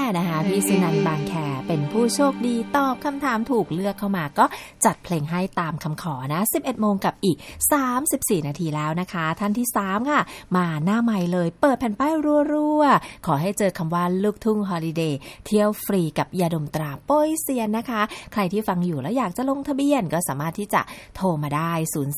นะคะพี่สุนันท์บางแคเป็นผู้โชคดีตอบคำถามถูกเลือกเข้ามาก็จัดเพลงให้ตามคำขอนะ 11 โมงกับอีก34นาทีแล้วนะคะท่านที่3ค่ะมาหน้าใหม่เลยเปิดแผ่นป้ายรัวๆขอให้เจอคำว่าลูกทุ่งฮอลิเดย์เที่ยวฟรีกับยาดมตราโป้ยเซียนนะคะใครที่ฟังอยู่แล้วอยากจะลงทะเบียนก็สามารถที่จะโทรมาได้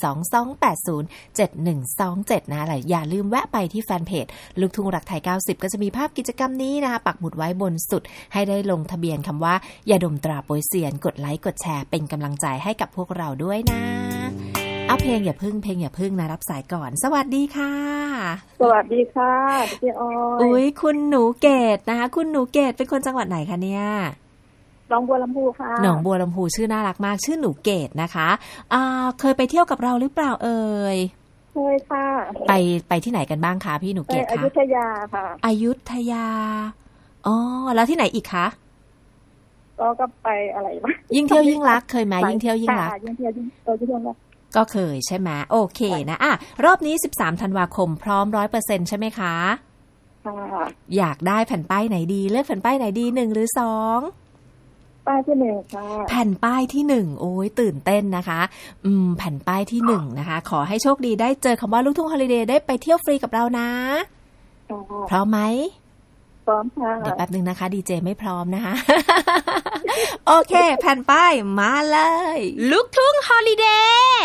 022807127นะอย่าลืมแวะไปที่แฟนเพจลูกทุ่งรักไทย90ก็จะมีภาพกิจกรรมนี้นะคะปักหมุดไว้บนสุดให้ได้ลงทะเบียนคำว่ายาดมตราโป้ยเซียนกดไลค์กดแชร์เป็นกำลังใจให้กับพวกเราด้วยนะเอาเพลงอย่าพึ่งนะรับสายก่อนสวัสดีค่ะสวัสดีค่ะพี่ออยอุ๊ยคุณหนูเกดนะคะคุณหนูเกดเป็นคนจังหวัดไหนคะเนี่ยหนองบัวลำพูค่ะหนองบัวลำพูชื่อน่ารักมากชื่อหนูเกดนะคะเคยไปเที่ยวกับเราหรือเปล่าเอ่ยเคยค่ะไปที่ไหนกันบ้างคะพี่หนูเกดคะอยุธยาค่ะอยุธยาอ๋อแล้วที่ไหนอีกคะก็ไปอะไรบ้างยิ่งเที่ยวยิ่งรักเคยไหมยิ่งเที่ยวยิ่งรักยิ่งเที่ยวรักก็เคยใช่ไหมโอเคนะรอบนี้13ธันวาคมพร้อม 100% ใช่ไหมคะค่ะอยากได้แผ่นป้ายไหนดีเลือกแผ่นป้ายไหนดี1หรือ2 ป้ายที่1ค่ะแผ่นป้ายที่1โอ้ยตื่นเต้นนะคะแผ่นป้ายที่1นะคะขอให้โชคดีได้เจอคำว่าลูกทุ่งฮอลิเดย์ได้ไปเที่ยวฟรีกับเรานะพร้อมไหมพร้อมค่ะเดี๋ยวแป๊บนึงนะคะดีเจไม่พร้อมนะคะ โอเคแผ่นป้ายมาเลยลูกทุ่งฮอลิเดย์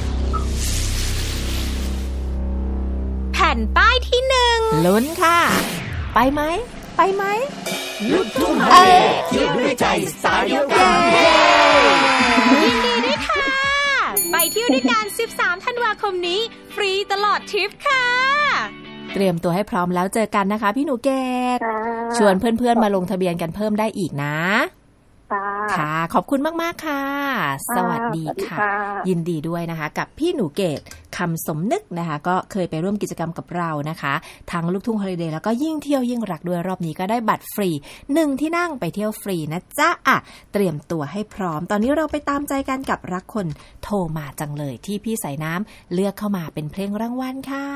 แผ่นป้ายที่1 ลุ้นค่ะไปไหมลูกทุ่งฮอลิเดย์เที่ยวด้วยใจสายเดียวกันยินดีด้วยค่ะไปเที่ยวด้วยกัน13ธันวาคมนี้ฟรีตลอดทริปค่ะเตรียมตัวให้พร้อมแล้วเจอกันนะคะพี่หนูเกดชวนเพื่อนๆมาลงทะเบียนกันเพิ่มได้อีกนะค่ะขอบคุณมากๆค่ะสวัสดีค่ะยินดีด้วยนะคะกับพี่หนูเกดคำสมนึกนะคะก็เคยไปร่วมกิจกรรมกับเรานะคะทั้งลูกทุ่งฮอลิเดย์แล้วก็ยิ่งเที่ยวยิ่งรักด้วยรอบนี้ก็ได้บัตรฟรี1ที่นั่งไปเที่ยวฟรีนะจ๊ะเตรียมตัวให้พร้อมตอนนี้เราไปตามใจกันกับรักคนโทรมาจังเลยที่พี่สายน้ำเลือกเข้ามาเป็นเพลงรางวัลค่ะ